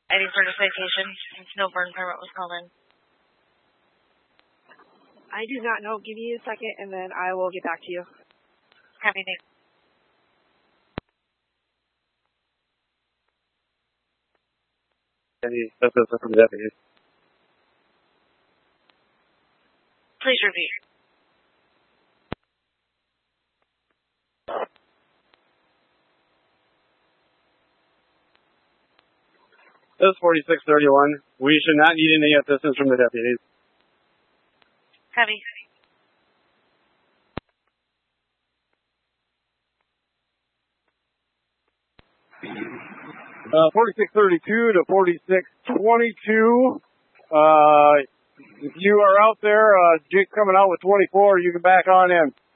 Any further citation? No burn permit was called in. I do not know. Give me a second, and then I will get back to you. Happy day. Any assistance from the deputies? Please repeat. This is 4631. We should not need any assistance from the deputies. Heavy. 4632 to 4622. If you are out there, Jake's coming out with 24. You can back on in.